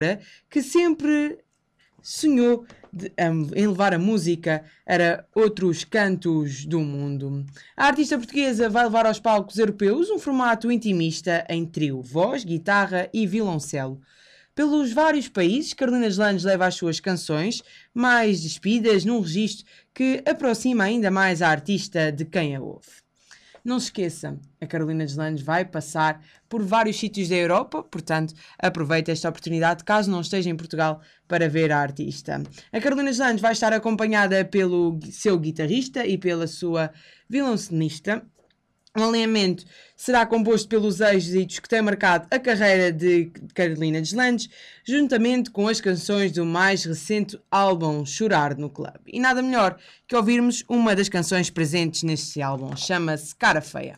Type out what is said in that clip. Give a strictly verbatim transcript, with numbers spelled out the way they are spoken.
que sempre sonhou de, um, em levar a música a outros cantos do mundo. A artista portuguesa vai levar aos palcos europeus um formato intimista em trio, voz, guitarra e violoncelo. Pelos vários países, Carolina Deslandes leva as suas canções mais despidas num registro que aproxima ainda mais a artista de quem a ouve. Não se esqueça, a Carolina Deslandes vai passar por vários sítios da Europa, portanto, aproveite esta oportunidade, caso não esteja em Portugal, para ver a artista. A Carolina Deslandes vai estar acompanhada pelo seu guitarrista e pela sua violoncelista. O alinhamento será composto pelos êxitos que têm marcado a carreira de Carolina Deslandes, juntamente com as canções do mais recente álbum Chorar no Clube. E nada melhor que ouvirmos uma das canções presentes neste álbum, chama-se Cara Feia.